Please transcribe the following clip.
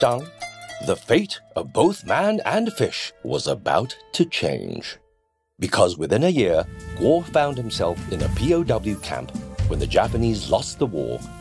Dun. The fate of both man and fish was about to change. Because within a year, Guo found himself in a POW camp when the Japanese lost the war